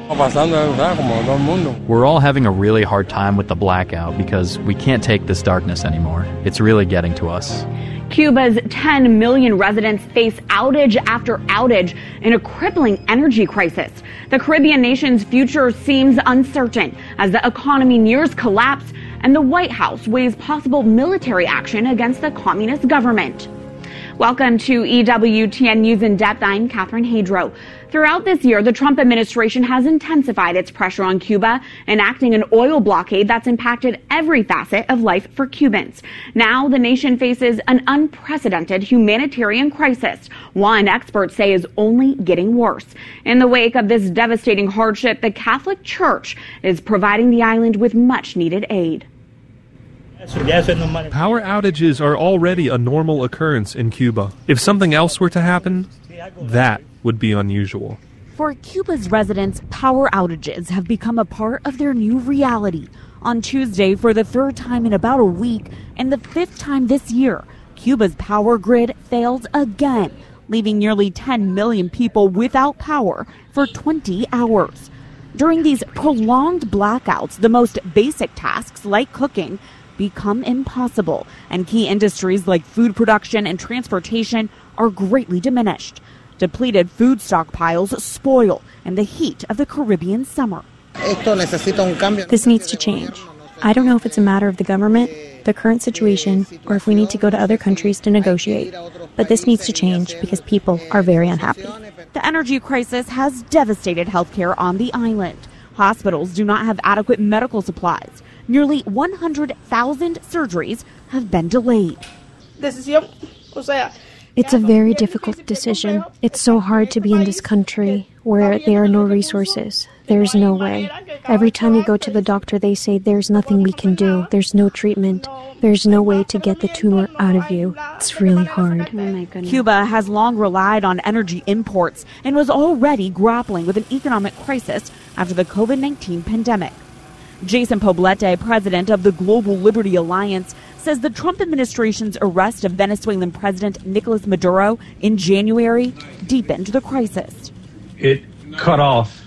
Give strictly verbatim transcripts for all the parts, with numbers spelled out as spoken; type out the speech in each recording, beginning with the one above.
We're all having a really hard time with the blackout because we can't take this darkness anymore. It's really getting to us. Cuba's ten million residents face outage after outage in a crippling energy crisis. The Caribbean nation's future seems uncertain as the economy nears collapse and the White House weighs possible military action against the communist government. Welcome to E W T N News in Depth. I'm Catherine Hadro. Throughout this year, the Trump administration has intensified its pressure on Cuba, enacting an oil blockade that's impacted every facet of life for Cubans. Now, the nation faces an unprecedented humanitarian crisis, one experts say is only getting worse. In the wake of this devastating hardship, the Catholic Church is providing the island with much-needed aid. Power outages are already a normal occurrence in Cuba. If something else were to happen, that would be unusual. For Cuba's residents, power outages have become a part of their new reality. On Tuesday, for the third time in about a week, and the fifth time this year, Cuba's power grid failed again, leaving nearly ten million people without power for twenty hours. During these prolonged blackouts, the most basic tasks like cooking become impossible, and key industries like food production and transportation are greatly diminished. Depleted food stockpiles spoil in the heat of the Caribbean summer. This needs to change. I don't know if it's a matter of the government, the current situation, or if we need to go to other countries to negotiate. But this needs to change because people are very unhappy. The energy crisis has devastated healthcare on the island. Hospitals do not have adequate medical supplies. Nearly one hundred thousand surgeries have been delayed. It's a very difficult decision. It's so hard to be in this country where there are no resources. There's no way. Every time you go to the doctor, they say there's nothing we can do. There's no treatment. There's no way to get the tumor out of you. It's really hard. Oh my goodness. Cuba has long relied on energy imports and was already grappling with an economic crisis after the COVID nineteen pandemic. Jason Poblete, president of the Global Liberty Alliance, says the Trump administration's arrest of Venezuelan President Nicolas Maduro in January deepened the crisis. It cut off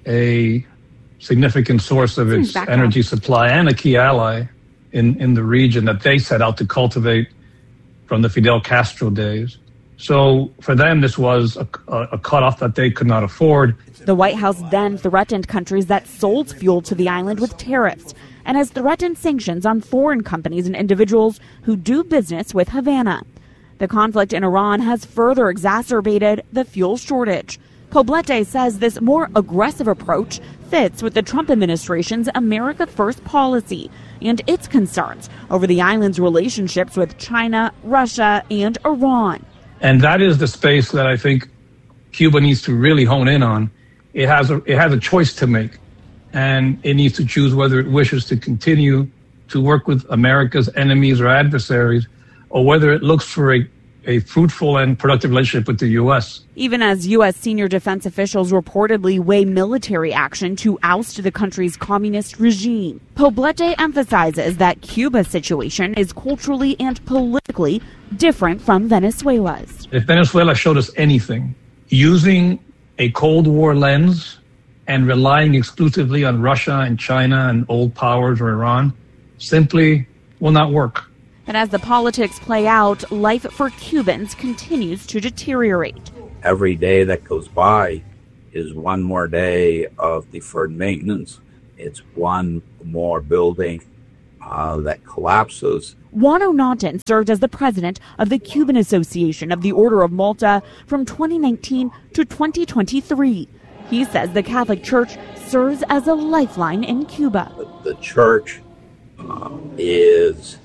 a significant source of its energy supply and a key ally in, in the region that they set out to cultivate from the Fidel Castro days. So for them, this was a, a cutoff that they could not afford. The White House then threatened countries that sold fuel to the island with tariffs and has threatened sanctions on foreign companies and individuals who do business with Havana. The conflict in Iran has further exacerbated the fuel shortage. Poblete says this more aggressive approach fits with the Trump administration's America First policy and its concerns over the island's relationships with China, Russia, and Iran. And that is the space that I think Cuba needs to really hone in on. It has a, it has a choice to make, and it needs to choose whether it wishes to continue to work with America's enemies or adversaries, or whether it looks for a, a fruitful and productive relationship with the U S. Even as U S senior defense officials reportedly weigh military action to oust the country's communist regime, Poblete emphasizes that Cuba's situation is culturally and politically different from Venezuela's. If Venezuela showed us anything, using a Cold War lens and relying exclusively on Russia and China and old powers or Iran simply will not work. And as the politics play out, life for Cubans continues to deteriorate. Every day that goes by is one more day of deferred maintenance. It's one more building uh, that collapses. Juan O'Naughton served as the president of the Cuban Association of the Order of Malta from twenty nineteen to twenty twenty-three. He says the Catholic Church serves as a lifeline in Cuba. The, the church uh, is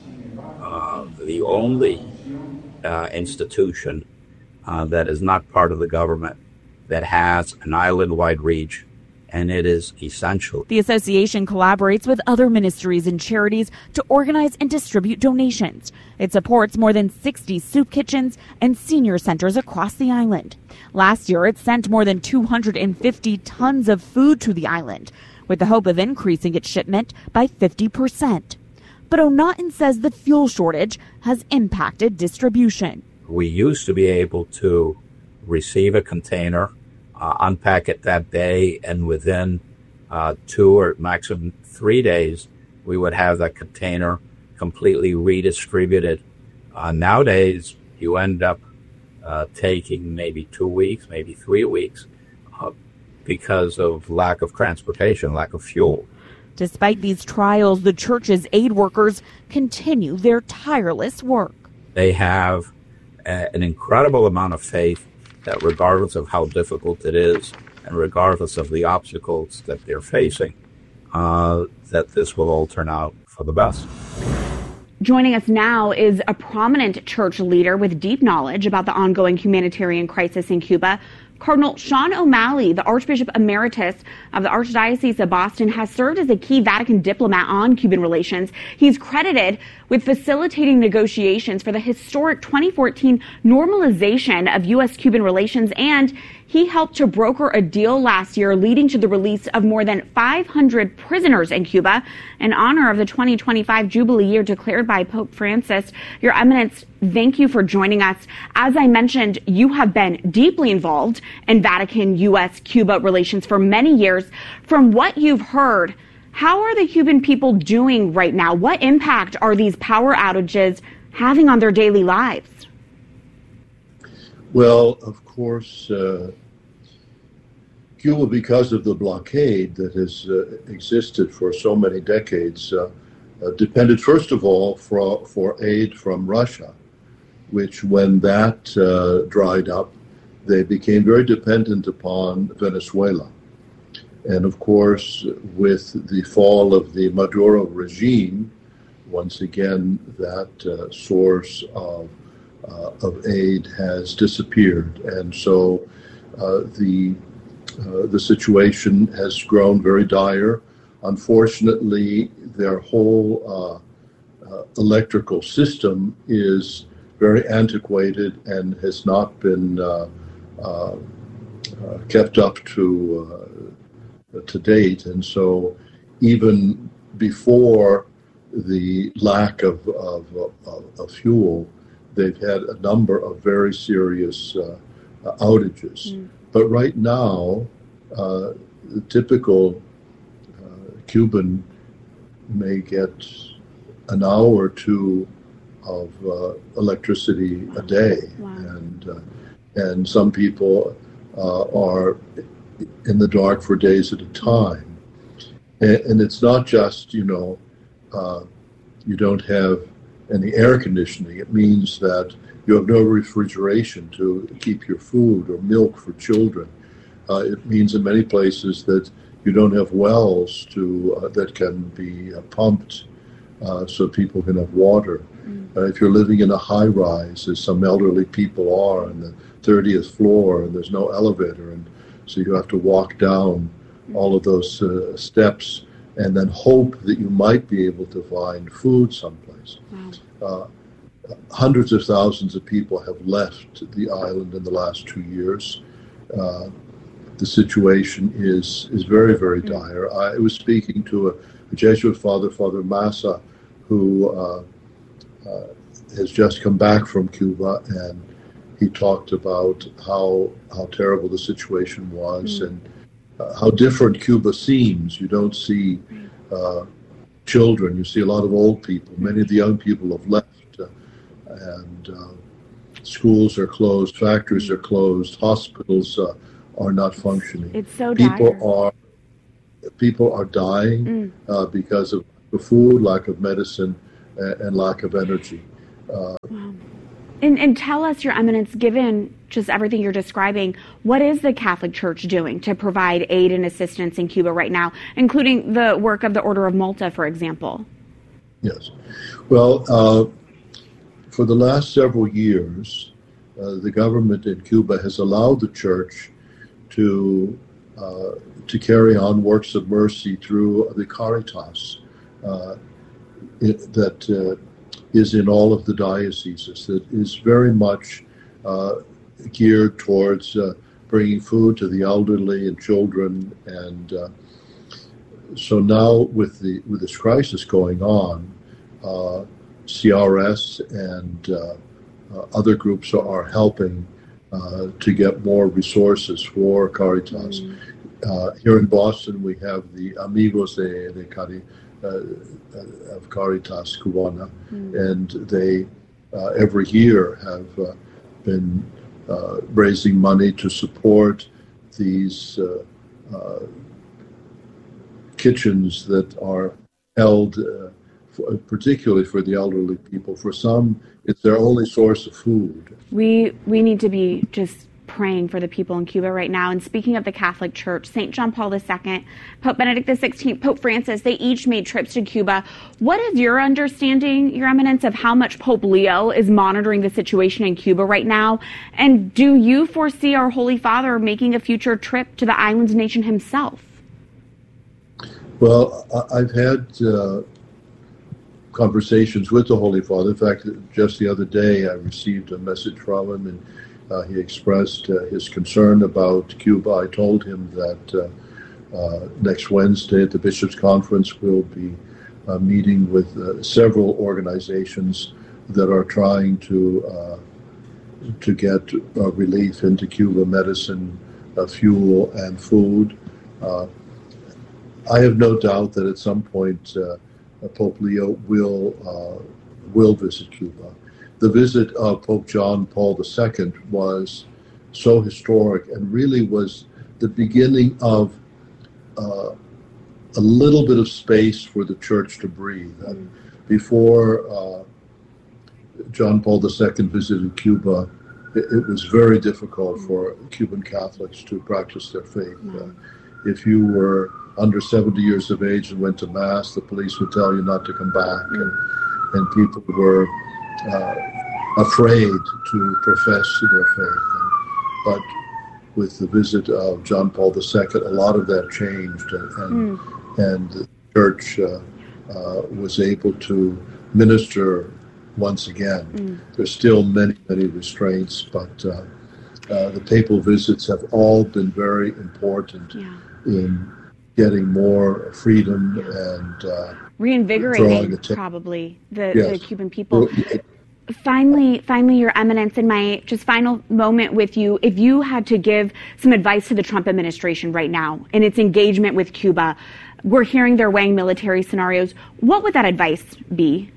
uh, the only uh, institution uh, that is not part of the government that has an island-wide reach, and it is essential. The association collaborates with other ministries and charities to organize and distribute donations. It supports more than sixty soup kitchens and senior centers across the island. Last year, it sent more than two hundred fifty tons of food to the island, with the hope of increasing its shipment by fifty percent. But O'Naughton says the fuel shortage has impacted distribution. We used to be able to receive a container, Uh, unpack it that day, and within uh, two or maximum three days, we would have that container completely redistributed. Uh, nowadays, you end up uh, taking maybe two weeks, maybe three weeks, uh, because of lack of transportation, lack of fuel. Despite these trials, the church's aid workers continue their tireless work. They have a, an incredible amount of faith that regardless of how difficult it is and regardless of the obstacles that they're facing, uh, that this will all turn out for the best. Joining us now is a prominent church leader with deep knowledge about the ongoing humanitarian crisis in Cuba. Cardinal Sean O'Malley, the Archbishop Emeritus of the Archdiocese of Boston, has served as a key Vatican diplomat on Cuban relations. He's credited with facilitating negotiations for the historic twenty fourteen normalization of U S Cuban relations, and he helped to broker a deal last year leading to the release of more than five hundred prisoners in Cuba in honor of the twenty twenty-five Jubilee year declared by Pope Francis. Your Eminence, thank you for joining us. As I mentioned, you have been deeply involved in Vatican U S Cuba relations for many years. From what you've heard, how are the Cuban people doing right now? What impact are these power outages having on their daily lives? Well, of course, uh, Cuba, because of the blockade that has uh, existed for so many decades, uh, uh, depended first of all for, for aid from Russia, which when that uh, dried up, they became very dependent upon Venezuela. And of course, with the fall of the Maduro regime, once again, that uh, source of, uh, of aid has disappeared. And so uh, the, uh, the situation has grown very dire. Unfortunately, their whole uh, uh, electrical system is very antiquated and has not been uh, uh, uh, kept up to uh, to date, and so even before the lack of, of, of, of fuel, they've had a number of very serious uh, uh, outages. Mm. But right now, uh, the typical uh, Cuban may get an hour or two of uh, electricity a day, wow. and uh, and some people uh, are in the dark for days at a time. And, and it's not just, you know, uh, you don't have any air conditioning. It means that you have no refrigeration to keep your food or milk for children. Uh, it means in many places that you don't have wells to uh, that can be uh, pumped uh, so people can have water. Mm. Uh, if you're living in a high rise, as some elderly people are, on the thirtieth floor, and there's no elevator, and so you have to walk down all of those uh, steps and then hope that you might be able to find food someplace. Wow. Uh, hundreds of thousands of people have left the island in the last two years. Uh, the situation is is very, very dire. I was speaking to a, a Jesuit father, Father Massa, who uh, uh, has just come back from Cuba, and he talked about how how terrible the situation was mm. and uh, how different Cuba seems. You don't see uh, children. You see a lot of old people. Many of the young people have left, uh, and uh, schools are closed, factories are closed, hospitals uh, are not functioning. It's so people dire. are people are dying mm. uh, because of food, lack of medicine, uh, and lack of energy. Uh, wow. And, and tell us, Your Eminence, given just everything you're describing, what is the Catholic Church doing to provide aid and assistance in Cuba right now, including the work of the Order of Malta, for example? Yes. Well, uh, for the last several years, uh, the government in Cuba has allowed the Church to uh, to carry on works of mercy through the Caritas uh, it, that uh, is in all of the dioceses, that is very much uh, geared towards uh, bringing food to the elderly and children. And uh, so now with the with this crisis going on, uh, C R S and uh, uh, other groups are helping uh, to get more resources for Caritas. Mm. uh, here in Boston, we have the Amigos de, de Cari, uh, of Caritas Cubana, mm. and they uh, every year have uh, been uh, raising money to support these uh, uh, kitchens that are held, uh, for, particularly for the elderly people. For some, it's their only source of food. We we need to be just praying for the people in Cuba right now. And speaking of the Catholic Church, Saint John Paul the Second, Pope Benedict the Sixteenth, Pope Francis, they each made trips to Cuba. What is your understanding, Your Eminence, of how much Pope Leo is monitoring the situation in Cuba right now? And do you foresee our Holy Father making a future trip to the island nation himself? Well, I've had uh, conversations with the Holy Father. In fact, just the other day, I received a message from him, and uh, he expressed uh, his concern about Cuba. I told him that uh, uh, next Wednesday at the Bishops' Conference, we'll be uh, meeting with uh, several organizations that are trying to uh, to get uh, relief into Cuba, medicine, uh, fuel, and food. Uh, I have no doubt that at some point uh, Pope Leo will uh, will visit Cuba. The visit of Pope John Paul the Second was so historic and really was the beginning of uh, a little bit of space for the Church to breathe. And before uh, John Paul the Second visited Cuba, it, it was very difficult for Cuban Catholics to practice their faith. Uh, if you were under seventy years of age and went to Mass, the police would tell you not to come back. And, and people were uh, afraid to profess their faith. And, but with the visit of John Paul the Second, a lot of that changed. And, and, mm. and the Church uh, uh, was able to minister once again. Mm. There's still many, many restraints, but uh, uh, the papal visits have all been very important yeah. in getting more freedom and uh, reinvigorating probably the, yes. the Cuban people. Finally, finally, Your Eminence, in my just final moment with you, if you had to give some advice to the Trump administration right now in its engagement with Cuba, we're hearing they're weighing military scenarios. What would that advice be?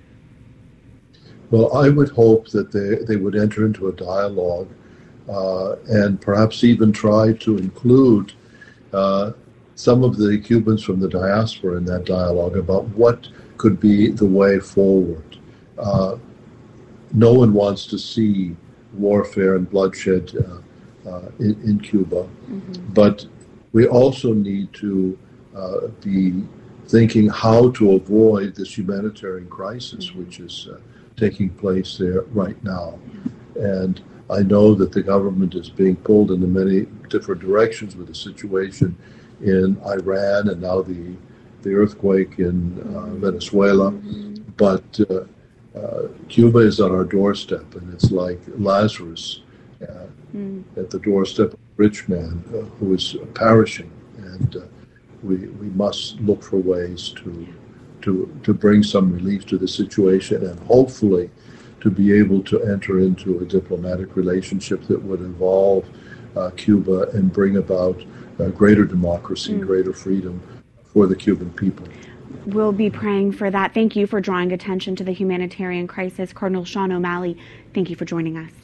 Well, I would hope that they, they would enter into a dialogue uh, and perhaps even try to include uh, some of the Cubans from the diaspora in that dialogue about what could be the way forward. Uh, no one wants to see warfare and bloodshed uh, uh, in, in Cuba, mm-hmm. but we also need to uh, be thinking how to avoid this humanitarian crisis, mm-hmm. which is uh, taking place there right now. Yeah. And I know that the government is being pulled in many different directions with the situation in Iran and now the the earthquake in uh, Venezuela, mm-hmm. but uh, uh, Cuba is on our doorstep, and it's like Lazarus uh, mm. at the doorstep of a rich man uh, who is perishing, and uh, we we must look for ways to to to bring some relief to the situation, and hopefully to be able to enter into a diplomatic relationship that would involve uh, Cuba and bring about Uh, greater democracy, mm. greater freedom for the Cuban people. We'll be praying for that. Thank you for drawing attention to the humanitarian crisis. Cardinal Sean O'Malley, thank you for joining us.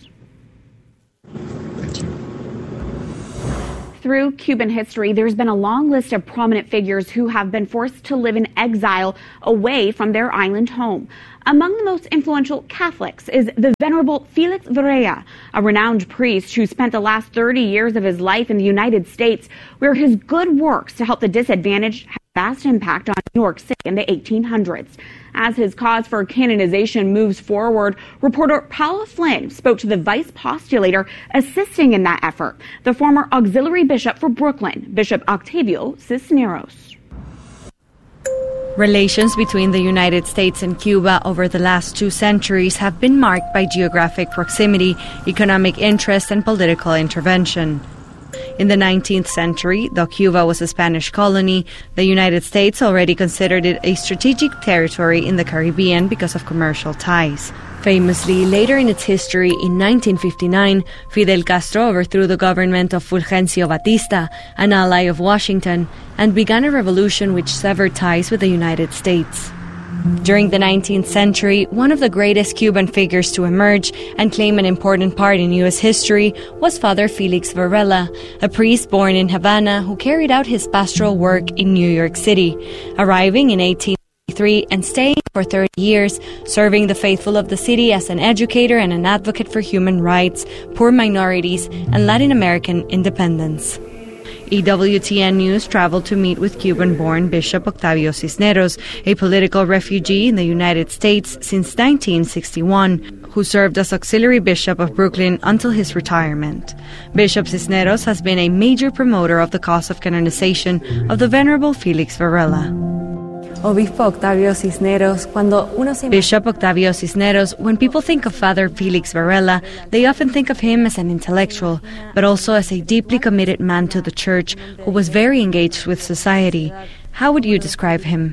Thank you. Through Cuban history, there's been a long list of prominent figures who have been forced to live in exile away from their island home. Among the most influential Catholics is the Venerable Felix Varela, a renowned priest who spent the last thirty years of his life in the United States, where his good works to help the disadvantaged had vast impact on New York City in the eighteen hundreds. As his cause for canonization moves forward, reporter Paula Flynn spoke to the vice postulator assisting in that effort, the former auxiliary bishop for Brooklyn, Bishop Octavio Cisneros. Relations between the United States and Cuba over the last two centuries have been marked by geographic proximity, economic interest, and political intervention. In the nineteenth century, though Cuba was a Spanish colony, the United States already considered it a strategic territory in the Caribbean because of commercial ties. Famously, later in its history, in nineteen fifty-nine, Fidel Castro overthrew the government of Fulgencio Batista, an ally of Washington, and began a revolution which severed ties with the United States. During the nineteenth century, one of the greatest Cuban figures to emerge and claim an important part in U S history was Father Felix Varela, a priest born in Havana who carried out his pastoral work in New York City, arriving in eighteen eighty-three and staying for thirty years, serving the faithful of the city as an educator and an advocate for human rights, poor minorities, and Latin American independence. E W T N News traveled to meet with Cuban-born Bishop Octavio Cisneros, a political refugee in the United States since nineteen sixty-one, who served as auxiliary bishop of Brooklyn until his retirement. Bishop Cisneros has been a major promoter of the cause of canonization of the Venerable Felix Varela. Obispo Octavio Cisneros, cuando uno se... Bishop Octavio Cisneros, when people think of Father Felix Varela, they often think of him as an intellectual, but also as a deeply committed man to the church who was very engaged with society. How would you describe him?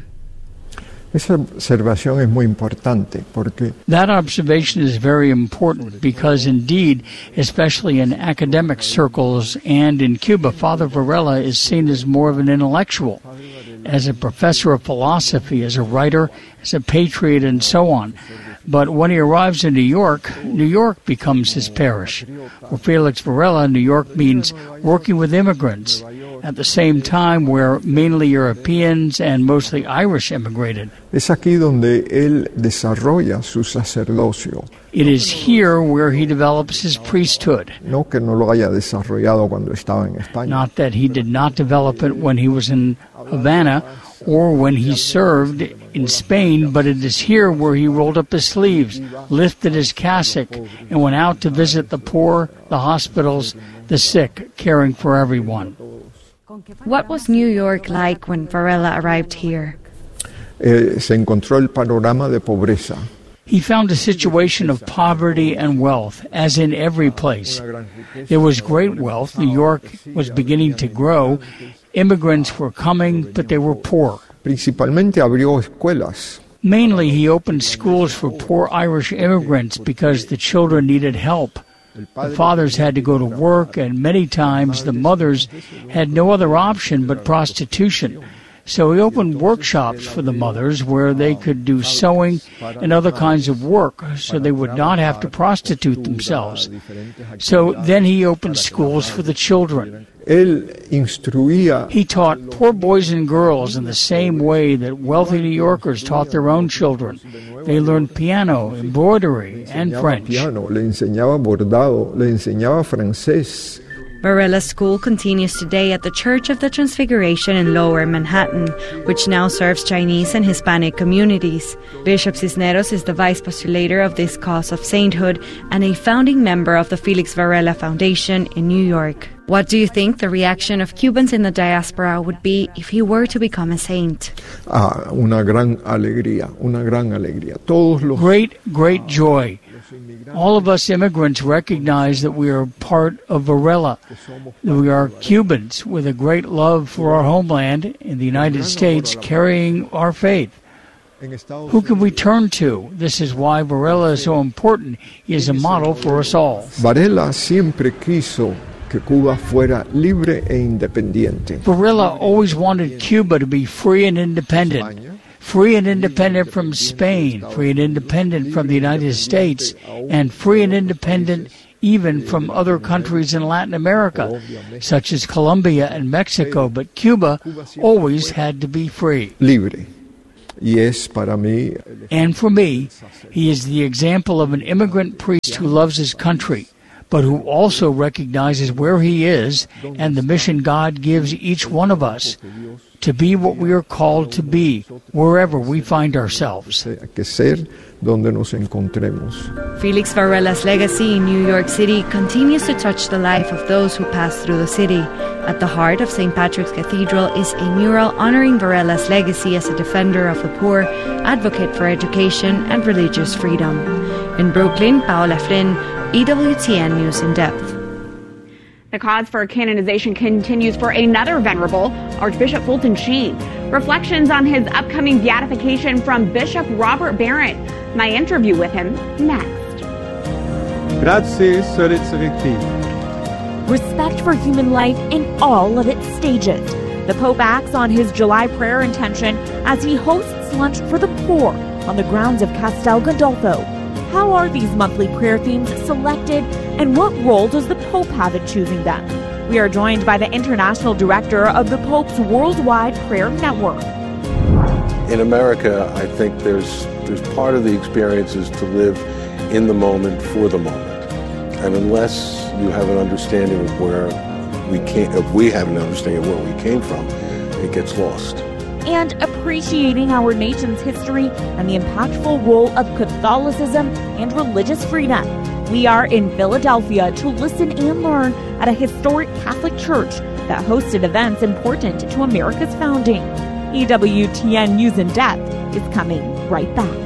Esa observación es muy importante porque that observation is very important because indeed, especially in academic circles and in Cuba, Father Varela is seen as more of an intellectual, as a professor of philosophy, as a writer, as a patriot, and so on. But when he arrives in New York, New York becomes his parish. For Felix Varela, New York means working with immigrants at the same time where mainly Europeans and mostly Irish immigrated. Es aquí donde él desarrolla su sacerdocio. It is here where he develops his priesthood. No que no lo haya desarrollado cuando estaba en España. Not that he did not develop it when he was in Havana or when he served in Spain, but it is here where he rolled up his sleeves, lifted his cassock, and went out to visit the poor, the hospitals, the sick, caring for everyone. What was New York like when Varela arrived here? Eh, se encontró el panorama de pobreza. He found a situation of poverty and wealth, as in every place. There was great wealth. New York was beginning to grow. Immigrants were coming, but they were poor. Principalmente abrió escuelas. Mainly, he opened schools for poor Irish immigrants because the children needed help. The fathers had to go to work, and many times the mothers had no other option but prostitution. So he opened workshops for the mothers where they could do sewing and other kinds of work so they would not have to prostitute themselves. So then he opened schools for the children. He taught poor boys and girls in the same way that wealthy New Yorkers taught their own children. They learned piano, embroidery, and French. Le enseñaba bordado, le enseñaba francés. Varela's school continues today at the Church of the Transfiguration in Lower Manhattan, which now serves Chinese and Hispanic communities. Bishop Cisneros is the vice postulator of this cause of sainthood and a founding member of the Felix Varela Foundation in New York. What do you think the reaction of Cubans in the diaspora would be if he were to become a saint? Ah, una gran alegría, una gran alegría. Todos los... Great, great joy. All of us immigrants recognize that we are part of Varela, that we are Cubans with a great love for our homeland in the United States, carrying our faith. Who can we turn to? This is why Varela is so important. He is a model for us all. Varela siempre quiso que Cuba fuera libre e independiente. Varela always wanted Cuba to be free and independent. Free and independent from Spain, free and independent from the United States, and free and independent even from other countries in Latin America, such as Colombia and Mexico. But Cuba always had to be free. Libre. Y es para mí. And for me, he is the example of an immigrant priest who loves his country, but who also recognizes where he is and the mission God gives each one of us to be what we are called to be, wherever we find ourselves. Donde nos encontremos. Felix Varela's legacy in New York City continues to touch the life of those who pass through the city. At the heart of Saint Patrick's Cathedral is a mural honoring Varela's legacy as a defender of the poor, advocate for education and religious freedom. In Brooklyn, Paola Flynn, E W T N News in Depth. The cause for canonization continues for another venerable, Archbishop Fulton Sheen. Reflections on his upcoming beatification from Bishop Robert Barron. My interview with him next. Grazie Surresurrecti. Respect for human life in all of its stages. The Pope acts on his July prayer intention as he hosts lunch for the poor on the grounds of Castel Gandolfo. How are these monthly prayer themes selected, and what role does the Pope have in choosing them? We are joined by the International Director of the Pope's Worldwide Prayer Network. In America, I think there's there's part of the experience is to live in the moment for the moment. And unless you have an understanding of where we came, if we have an understanding of where we came from, it gets lost. And appreciating our nation's history and the impactful role of Catholicism and religious freedom. We are in Philadelphia to listen and learn at a historic Catholic church that hosted events important to America's founding. E W T N News in Depth is coming right back.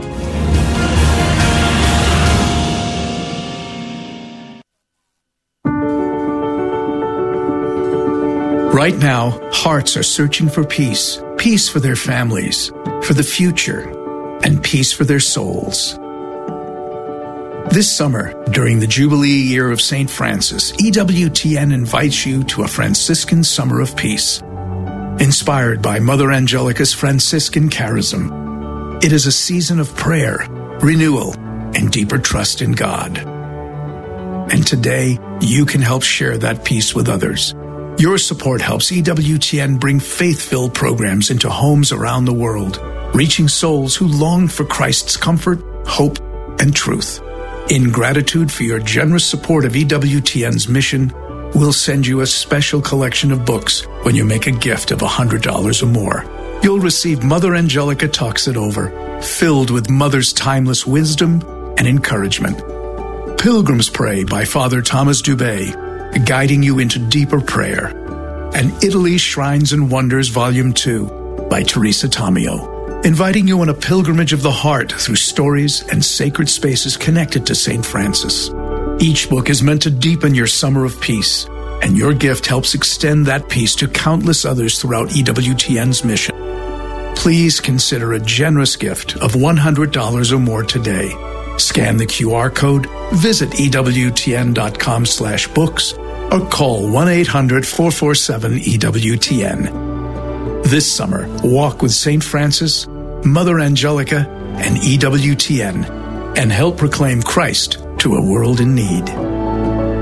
Right now, hearts are searching for peace. Peace for their families, for the future, and peace for their souls. This summer, during the Jubilee year of Saint Francis, E W T N invites you to a Franciscan Summer of Peace. Inspired by Mother Angelica's Franciscan charism, it is a season of prayer, renewal, and deeper trust in God. And today, you can help share that peace with others. Your support helps E W T N bring faith-filled programs into homes around the world, reaching souls who long for Christ's comfort, hope, and truth. In gratitude for your generous support of E W T N's mission, we'll send you a special collection of books when you make a gift of one hundred dollars or more. You'll receive Mother Angelica Talks It Over, filled with Mother's timeless wisdom and encouragement. Pilgrim's Pray by Father Thomas Dubé, guiding you into deeper prayer. And Italy's Shrines and Wonders Volume two by Teresa Tomeo, inviting you on a pilgrimage of the heart through stories and sacred spaces connected to Saint Francis. Each book is meant to deepen your summer of peace, and your gift helps extend that peace to countless others throughout E W T N's mission. Please consider a generous gift of one hundred dollars or more today. Scan the Q R code, visit E W T N dot com slash books, or call one eight hundred four four seven E W T N. This summer, walk with Saint Francis, Mother Angelica, and E W T N, and help proclaim Christ to a world in need.